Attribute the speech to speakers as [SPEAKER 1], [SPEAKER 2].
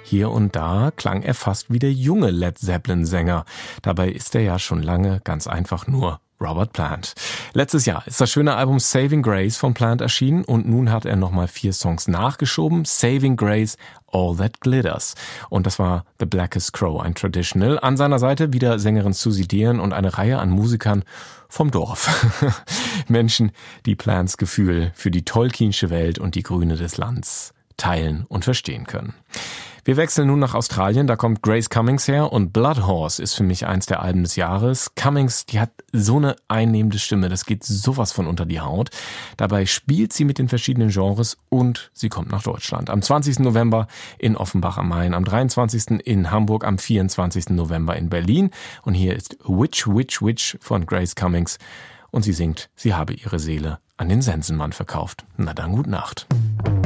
[SPEAKER 1] Hier und da klang er fast wie der junge Led Zeppelin-Sänger. Dabei ist er ja schon lange ganz einfach nur Robert Plant. Letztes Jahr ist das schöne Album Saving Grace von Plant erschienen und nun hat er nochmal 4 Songs nachgeschoben. Saving Grace, All That Glitters. Und das war The Blackest Crow, ein Traditional. An seiner Seite wieder Sängerin Susie Dean und eine Reihe an Musikern vom Dorf. Menschen, die Plants Gefühl für die Tolkiensche Welt und die Grüne des Landes teilen und verstehen können. Wir wechseln nun nach Australien, da kommt Grace Cummings her und Blood Horse ist für mich eins der Alben des Jahres. Cummings, die hat so eine einnehmende Stimme, das geht sowas von unter die Haut. Dabei spielt sie mit den verschiedenen Genres und sie kommt nach Deutschland. Am 20. November in Offenbach am Main, am 23. in Hamburg, am 24. November in Berlin. Und hier ist Witch, Witch, Witch von Grace Cummings und sie singt, sie habe ihre Seele an den Sensenmann verkauft. Na dann, gute Nacht.